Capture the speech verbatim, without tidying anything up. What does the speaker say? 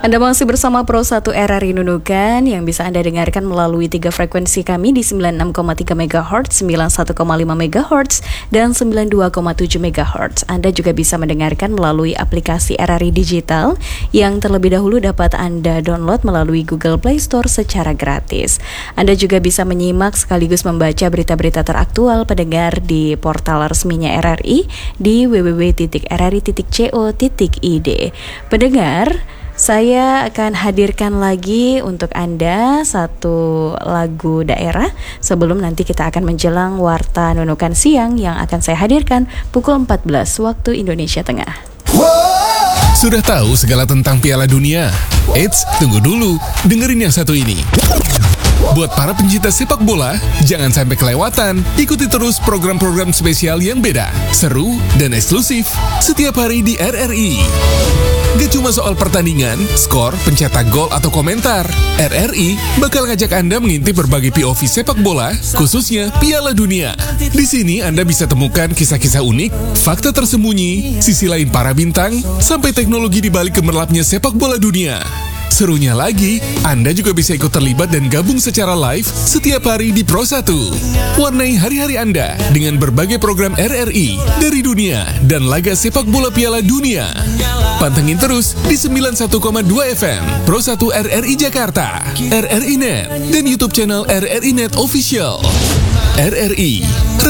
Anda masih bersama Pro satu R R I Nunukan yang bisa Anda dengarkan melalui tiga frekuensi kami di sembilan puluh enam koma tiga megahertz, sembilan puluh satu koma lima megahertz, dan sembilan puluh dua koma tujuh megahertz. Anda juga bisa mendengarkan melalui aplikasi R R I Digital yang terlebih dahulu dapat Anda download melalui Google Play Store secara gratis. Anda juga bisa menyimak sekaligus membaca berita-berita teraktual pendengar di portal resminya R R I di w w w titik r r i titik co titik i d. Pendengar, saya akan hadirkan lagi untuk Anda satu lagu daerah sebelum nanti kita akan menjelang Warta Nunukan Siang yang akan saya hadirkan pukul empat belas waktu Indonesia Tengah. Sudah tahu segala tentang Piala Dunia? Eits, tunggu dulu, dengerin yang satu ini. Buat para pencinta sepak bola, jangan sampai kelewatan. Ikuti terus program-program spesial yang beda, seru, dan eksklusif setiap hari di R R I. Gak cuma soal pertandingan, skor, pencetak gol, atau komentar. R R I bakal ngajak Anda mengintip berbagai P O V sepak bola, khususnya Piala Dunia. Di sini Anda bisa temukan kisah-kisah unik, fakta tersembunyi, sisi lain para bintang, sampai teknologi di balik gemerlapnya sepak bola dunia. Serunya lagi, Anda juga bisa ikut terlibat dan gabung secara live setiap hari di Pro satu. Warnai hari-hari Anda dengan berbagai program R R I dari dunia dan laga sepak bola Piala Dunia. Pantengin terus di sembilan puluh satu koma dua F M Pro satu R R I Jakarta, R R I Net, dan YouTube channel R R I Net Official. R R I